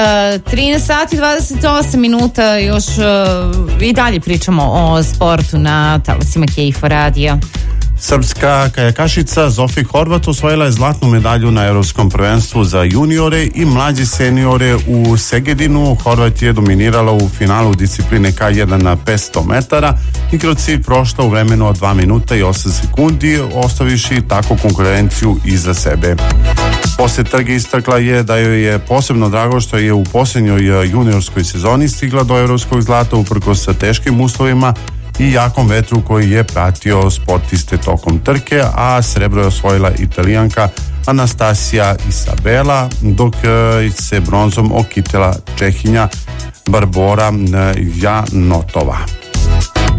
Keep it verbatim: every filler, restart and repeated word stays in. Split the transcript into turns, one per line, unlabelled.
trinaest sati dvadeset osam minuta, još uh, i dalje pričamo o sportu na talasima K F radija.
Srpska kajakašica Zofija Horvat osvojila je zlatnu medalju na Evropskom prvenstvu za juniore i mlađe seniore u Segedinu. Horvat je dominirala u finalu discipline K jedan na petsto metara i kroz cilj prošla u vremenu od dva minuta i osam sekundi, ostaviši tako konkurenciju iza sebe. Posle trge istakla je da joj je posebno drago što je u posljednjoj juniorskoj sezoni stigla do evropskog zlata uprkos sa teškim uslovima i jakom vetru koji je pratio sportiste tokom trke, a srebro je osvojila Italijanka Anastasija Isabela, dok se bronzom okitila Čehinja Barbora Janotova.